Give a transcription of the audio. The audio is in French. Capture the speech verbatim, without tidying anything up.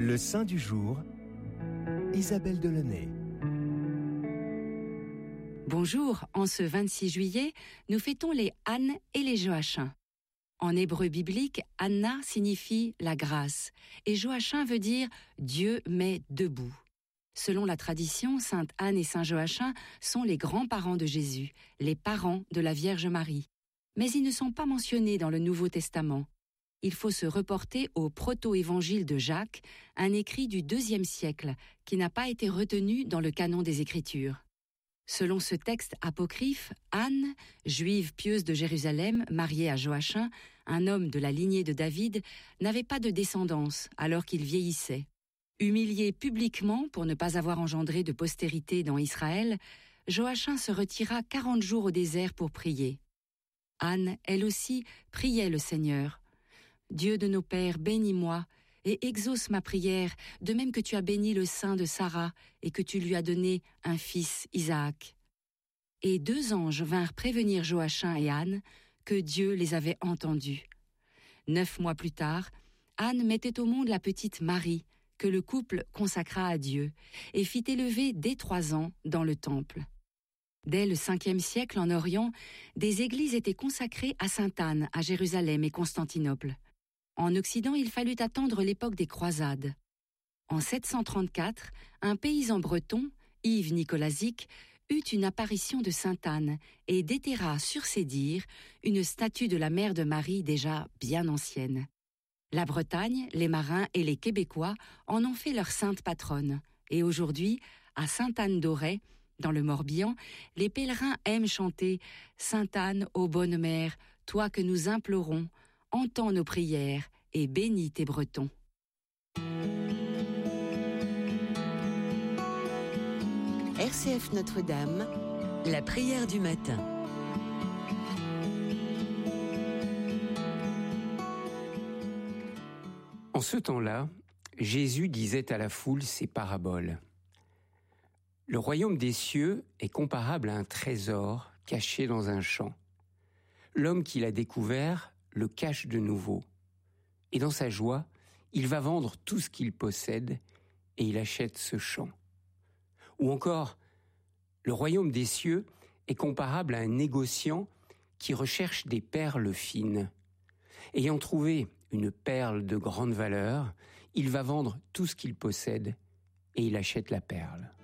Le saint du jour, Isabelle Delaunay. Bonjour, en ce vingt-six juillet, nous fêtons les Anne et les Joachim. En hébreu biblique, Anna signifie la grâce et Joachim veut dire Dieu met debout. Selon la tradition, sainte Anne et saint Joachim sont les grands-parents de Jésus, les parents de la Vierge Marie. Mais ils ne sont pas mentionnés dans le Nouveau Testament. Il faut se reporter au proto-évangile de Jacques, un écrit du deuxième siècle, qui n'a pas été retenu dans le canon des Écritures. Selon ce texte apocryphe, Anne, juive pieuse de Jérusalem, mariée à Joachim, un homme de la lignée de David, n'avait pas de descendance alors qu'il vieillissait. Humilié publiquement pour ne pas avoir engendré de postérité dans Israël, Joachim se retira quarante jours au désert pour prier. Anne, elle aussi, priait le Seigneur. « Dieu de nos pères, bénis-moi et exauce ma prière, de même que tu as béni le sein de Sarah et que tu lui as donné un fils, Isaac. » Et deux anges vinrent prévenir Joachim et Anne que Dieu les avait entendus. Neuf mois plus tard, Anne mettait au monde la petite Marie, que le couple consacra à Dieu, et fit élever dès trois ans dans le temple. Dès le cinquième siècle en Orient, des églises étaient consacrées à sainte Anne à Jérusalem et Constantinople. En Occident, il fallut attendre l'époque des croisades. En sept cent trente-quatre, un paysan breton, Yves Nicolazic, eut une apparition de sainte Anne et déterra sur ses dires une statue de la mère de Marie déjà bien ancienne. La Bretagne, les marins et les Québécois en ont fait leur sainte patronne. Et aujourd'hui, à Sainte-Anne-d'Auray, dans le Morbihan, les pèlerins aiment chanter « Sainte Anne, ô bonne mère, toi que nous implorons, entends nos prières et bénis tes Bretons. » R C F Notre-Dame, la prière du matin. En ce temps-là, Jésus disait à la foule ces paraboles. Le royaume des cieux est comparable à un trésor caché dans un champ. L'homme qui l'a découvert le cache de nouveau. Et dans sa joie, il va vendre tout ce qu'il possède et il achète ce champ. Ou encore, le royaume des cieux est comparable à un négociant qui recherche des perles fines. Ayant trouvé une perle de grande valeur, il va vendre tout ce qu'il possède et il achète la perle.